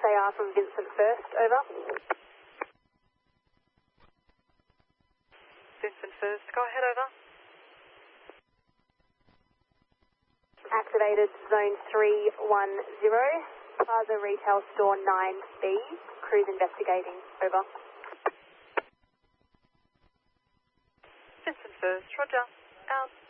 They are from Vincent First, over. Vincent First, go ahead, over. Activated Zone 310, Plaza Retail Store 9B, crews investigating, over. Vincent First, roger, out.